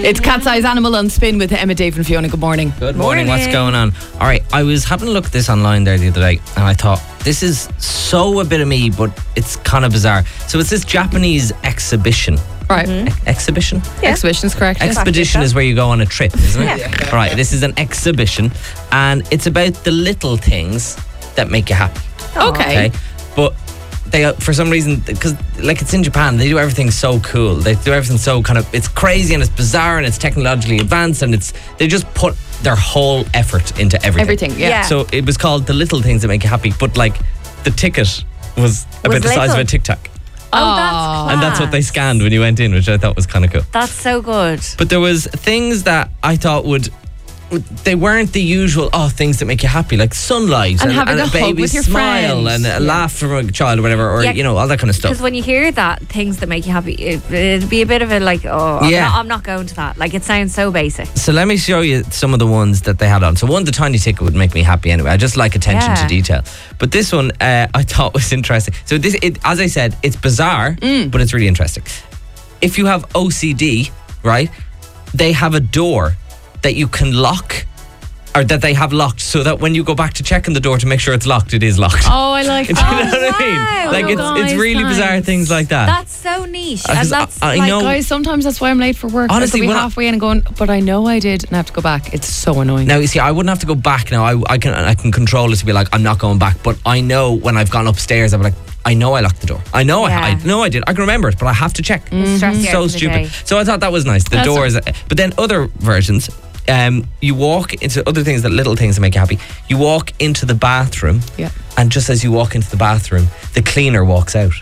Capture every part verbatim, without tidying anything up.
It's Cat's Eyes Animal on Spin with Emma, Dave and Fiona. Good morning. Good morning. morning. What's going on? All right, I was having a look at this online there the other day, and I thought, this is so a bit of me, but it's kind of bizarre. So it's this Japanese exhibition. Right. Mm-hmm. E- exhibition? Yeah. Exhibition's correct. Expedition is where you go on a trip, isn't it? Yeah. All right, this is an exhibition, and it's about the little things that make you happy. Okay. okay? But they, for some reason, because like it's in Japan, they do everything so cool. They do everything so kind of, it's crazy and it's bizarre and it's technologically advanced, and it's they just put their whole effort into everything. Everything, yeah. Yeah. So it was called The Little Things That Make You Happy, but like the ticket was about Was the size little. of a Tic Tac. Oh, that's class. And that's what they scanned when you went in, which I thought was kind of cool. That's so good. But there was things that I thought would, they weren't the usual, oh, things that make you happy, like sunlight And and, having and a a hug baby with your smile friends. and a Yeah. laugh from a child or whatever, or, Yeah. you know, all that kind of stuff. Because when you hear that, things that make you happy, it, it'd be a bit of a like, oh, I'm, Yeah. not, I'm not going to that. Like, it sounds so basic. So let me show you some of the ones that they had on. So one, the tiny ticket would make me happy anyway. I just like attention Yeah. to detail. But this one, uh, I thought was interesting. So this, it, as I said, it's bizarre, Mm. but it's really interesting. If you have O C D, right, they have a door that you can lock, or that they have locked, so that when you go back to checking the door to make sure it's locked, it is locked. Oh, I like Do you that. know what I mean? wow. Like Oh, it's guys, it's really bizarre thanks. things like that. That's so niche. Uh, 'cause And that's I- I like, know- Guys, sometimes that's why I'm late for work. Honestly, I'll be when I- halfway in and going, but I know I did, and I have to go back. It's so annoying. Now you see, I wouldn't have to go back now. I, I can I can control it to be like, I'm not going back. But I know when I've gone upstairs, I'm like, I know I locked the door. I know Yeah. I, I know I did. I can remember it, but I have to check. stress you out So for the stupid. day. So I thought that was nice. The That's doors, but then other versions. Um, you walk into other things, that little things that make you happy. You walk into the bathroom, Yeah. and just as you walk into the bathroom, the cleaner walks out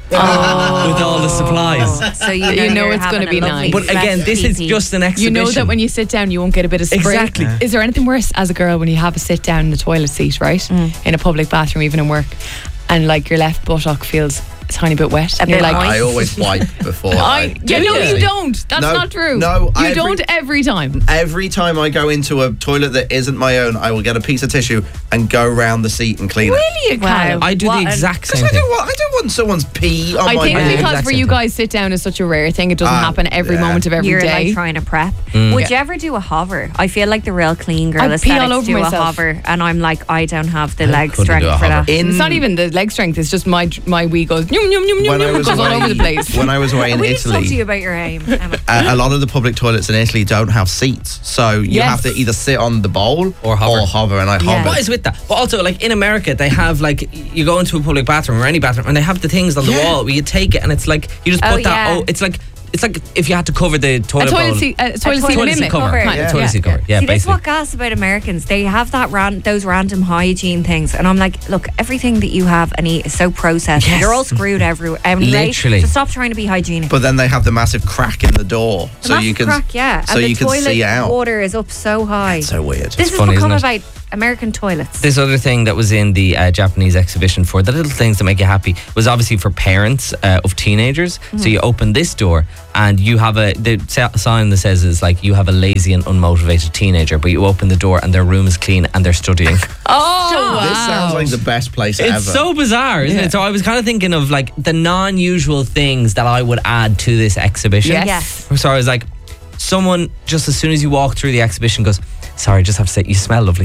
Oh. with all the supplies. So you know, You know you're it's gonna having a be lovely nice. But again, fresh this is pee-pee. just an You exhibition. know that when you sit down, you won't get a bit of spray. Exactly. Yeah. Is there anything worse as a girl when you have a sit down in the toilet seat, right? Mm. In a public bathroom, even in work, and like your left buttock feels a tiny bit wet? A and you're bit like, moist. I always wipe before. I, I yeah, Do no, you? you don't. That's No, not true. no, you every- don't every time. Every time I go into a toilet that isn't my own, I will get a piece of tissue and go around the seat and clean it. Really, Wow. Callum? I do What the an- exact Because same I thing. don't want, I don't want someone's pee on I my think I do the because exact for same you thing. guys, sit down is such a rare thing. It doesn't Ah, happen every yeah. moment of every You're day. like trying to prep. Mm. Would Yeah. you ever do a hover? I feel like the real clean girl I'd pee all aesthetics over do a myself. hover, and I'm like, I don't have the I leg couldn't strength do a for hover. that. In, It's not even the leg strength. It's just my my wee goes yum yum yum yum when I yum. It was goes all away, over the place. when I was away in we need to talk Italy, to you about your aim, Emma. a, a lot of the public toilets in Italy don't have seats, so you Yes. have to either sit on the bowl Or hover. and I Yeah. hover. What is with that? But also, like in America, they have like you go into a public bathroom or any bathroom, and they have the things on the Yeah. wall where you take it, and it's like you just Oh, put that. yeah. Oh, it's like it's like if you had to cover the A toilet toilet bowl. seat, a toilet toilet seat seat limit. cover, cover, kind yeah, of, toilet yeah. seat cover. Yeah, See, this is basically. what gas about Americans. They have that ran, those random hygiene things, and I'm like, look, everything that you have and eat is so processed. Yes. You're all screwed everywhere. Anyway, Literally. So stop trying to be hygienic. But then they have the massive crack in the door, The so massive you can crack, yeah, so and the you can toilet see out. water is up so high. So weird. this has funny, become isn't it? about American toilets. This other thing that was in the uh, Japanese exhibition for the little things that make you happy was obviously for parents uh, of teenagers. So you open this door and you have a the sa- sign that says is like you have a lazy and unmotivated teenager, but you open the door and their room is clean and they're studying. Oh, wow. This sounds like the best place It's ever. so bizarre, isn't Yeah. it? So I was kind of thinking of like the non-usual things that I would add to this exhibition. Yes. Yes. So I was like, someone just as soon as you walk through the exhibition goes, sorry, I just have to say, you smell lovely.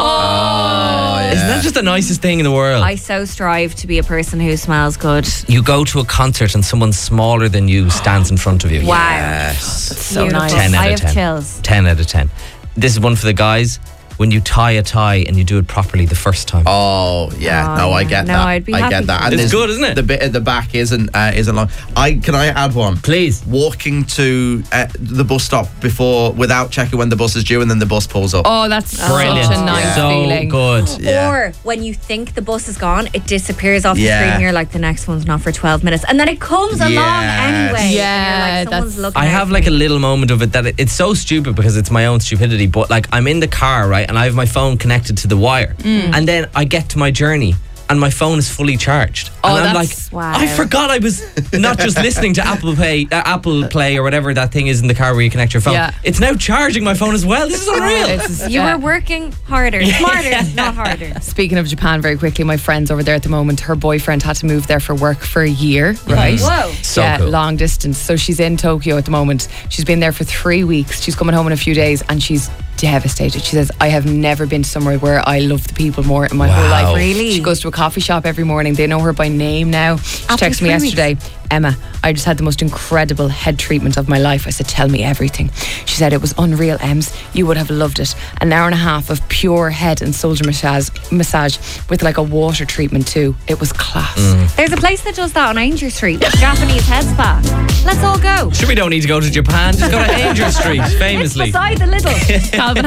Oh, yeah. Isn't that just the nicest thing in the world? I so strive to be a person who smells good. You go to a concert and someone smaller than you stands in front of you. Wow. Yes. so Beautiful. nice. ten out I of have ten. chills. ten out of ten. This is one for the guys. When you tie a tie and you do it properly the first time. Oh yeah, Oh, no, I yeah. get No, that. I'd be I happy get that. for And It's there's- good, isn't it? The bit at the back isn't uh, isn't long. I can I add one? Please. Walking to uh, the bus stop before without checking when the bus is due, and then the bus pulls up. Oh, that's Brilliant. such a nice So feeling. good. Yeah. Or when you think the bus is gone, it disappears off the Yeah. screen and you're like, the next one's not for twelve minutes. And then it comes along Yes. anyway. Yeah, and you're like, someone's that's- looking I out have for like a me. little moment of it that it, it's so stupid because it's my own stupidity, but like I'm in the car, right, and I have my phone connected to the wire, and then I get to my journey and my phone is fully charged. Oh, and I'm like, that's- wow. I forgot I was not just listening to Apple Pay, uh, Apple Play or whatever that thing is in the car where you connect your phone. Yeah. It's now charging my phone as well. This is unreal. It's- You yeah. were working harder, smarter, not harder. Speaking of Japan, very quickly, my friend's over there at the moment. Her boyfriend had to move there for work for a year, right? Whoa. So yeah, cool. long distance. So she's in Tokyo at the moment. She's been there for three weeks. She's coming home in a few days, and she's devastated. She says, I have never been somewhere where I love the people more in my whole Wow. life. Really? She goes to a coffee shop every morning. They know her by name now. She After texted me three yesterday, Emma, I just had the most incredible head treatment of my life. I said, tell me everything. She said, it was unreal, Ems. You would have loved it. An hour and a half of pure head and shoulder massage, massage with like a water treatment too. It was class. There's a place that does that on Ainger Street, Japanese head spa. Let's all go. Sure, we don't need to go to Japan. Just go to Angel Street, famously. It's beside the little. Calvin